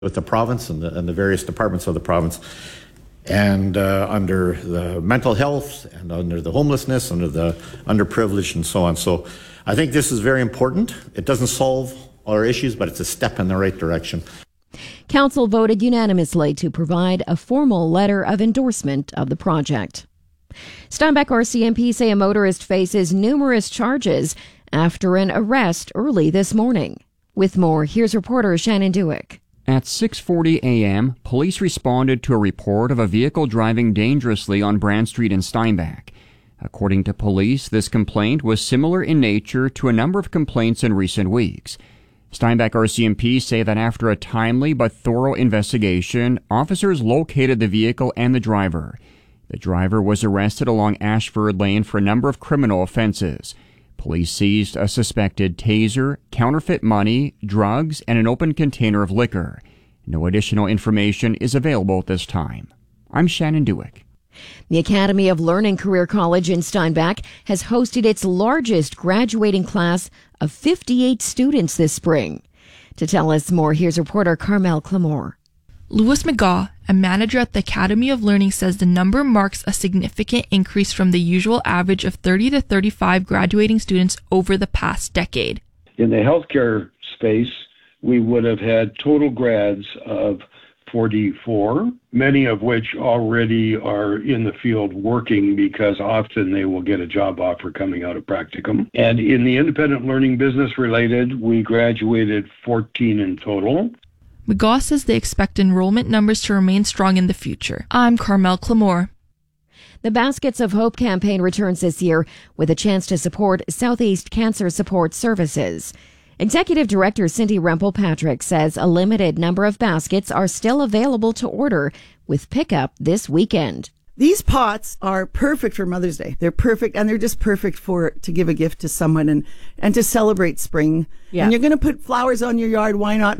with the province and the various departments of the province, and under the mental health and under the homelessness, under the underprivileged and so on. So I think this is very important. It doesn't solve all our issues, but it's a step in the right direction. Council voted unanimously to provide a formal letter of endorsement of the project. Steinbach RCMP say a motorist faces numerous charges after an arrest early this morning. With more, here's reporter Shannon Dewick. At 6:40 a.m., police responded to a report of a vehicle driving dangerously on Brand Street in Steinbach. According to police, this complaint was similar in nature to a number of complaints in recent weeks. Steinbach RCMP say that after a timely but thorough investigation, officers located the vehicle and the driver. The driver was arrested along Ashford Lane for a number of criminal offenses. Police seized a suspected taser, counterfeit money, drugs, and an open container of liquor. No additional information is available at this time. I'm Shannon Dewick. The Academy of Learning Career College in Steinbach has hosted its largest graduating class of 58 students this spring. To tell us more, here's reporter Carmel Clamore. Louis McGaw, a manager at the Academy of Learning, says the number marks a significant increase from the usual average of 30 to 35 graduating students over the past decade. In the healthcare space, we would have had total grads of 44, many of which already are in the field working because often they will get a job offer coming out of practicum. And in the independent learning business related, we graduated 14 in total. McGaw says they expect enrollment numbers to remain strong in the future. I'm Carmel Clamore. The Baskets of Hope campaign returns this year with a chance to support Southeast Cancer Support Services. Executive Director Cindy Rempel-Patrick says a limited number of baskets are still available to order with pickup this weekend. These pots are perfect for Mother's Day. They're perfect, and they're just perfect to give a gift to someone and to celebrate spring. Yeah. And you're going to put flowers on your yard. Why not,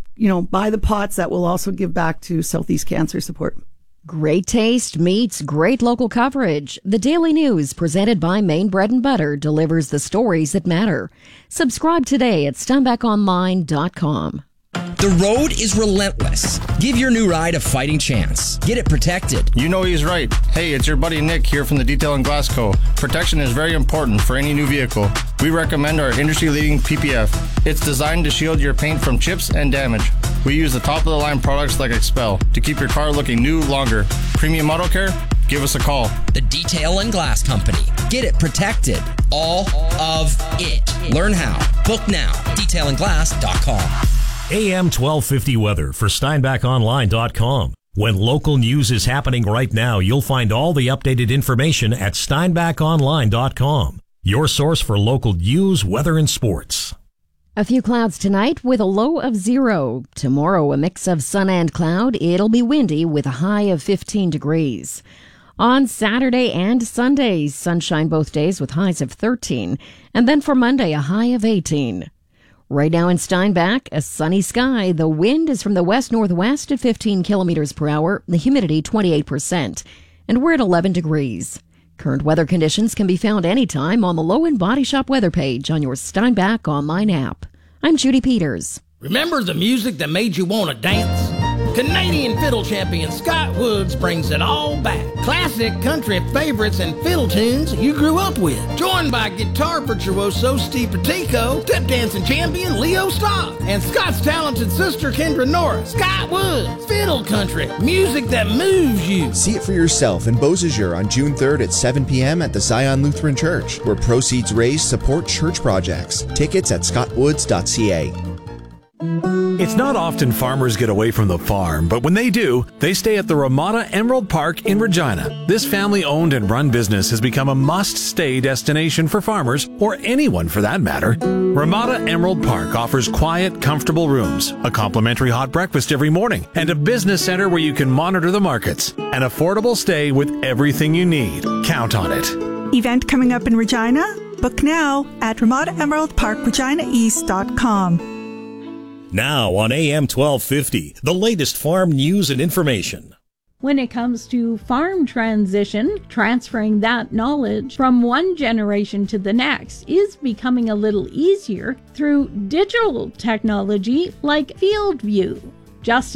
buy the pots that will also give back to Southeast Cancer Support. Great taste meets great local coverage. The Daily News, presented by Maine Bread and Butter, delivers the stories that matter. Subscribe today at SteinbachOnline.com. The road is relentless. Give your new ride a fighting chance. Get it protected. You know he's right. Hey, it's your buddy Nick here from the Detail and Glass Co. Protection is very important for any new vehicle. We recommend our industry-leading PPF. It's designed to shield your paint from chips and damage. We use the top-of-the-line products like Expel to keep your car looking new longer. Premium Auto Care? Give us a call. The Detail and Glass Company. Get it protected. All of it. Learn how. Book now. DetailandGlass.com. AM 1250 weather for SteinbachOnline.com. When local news is happening right now, you'll find all the updated information at SteinbachOnline.com. Your source for local news, weather, and sports. A few clouds tonight with a low of 0. Tomorrow, a mix of sun and cloud. It'll be windy with a high of 15 degrees. On Saturday and Sunday, sunshine both days with highs of 13. And then for Monday, a high of 18. Right now in Steinbach, a sunny sky. The wind is from the west-northwest at 15 kilometers per hour. The humidity 28%. And we're at 11 degrees. Current weather conditions can be found anytime on the Low End Body Shop weather page on your Steinbach online app. I'm Judy Peters. Remember the music that made you want to dance? Canadian fiddle champion Scott Woods brings it all back. Classic country favorites and fiddle tunes you grew up with. Joined by guitar virtuoso Steve Petico, tip dancing champion Leo Stock, and Scott's talented sister Kendra Norris. Scott Woods, fiddle country, music that moves you. See it for yourself in Beausejour on June 3rd at 7 p.m. at the Zion Lutheran Church, where proceeds raised support church projects. Tickets at scottwoods.ca. It's not often farmers get away from the farm, but when they do, they stay at the Ramada Emerald Park in Regina. This family-owned and run business has become a must-stay destination for farmers, or anyone for that matter. Ramada Emerald Park offers quiet, comfortable rooms, a complimentary hot breakfast every morning, and a business center where you can monitor the markets. An affordable stay with everything you need. Count on it. Event coming up in Regina? Book now at RamadaEmeraldParkReginaEast.com. Now on AM 1250, the latest farm news and information. When it comes to farm transition, transferring that knowledge from one generation to the next is becoming a little easier through digital technology like FieldView. Just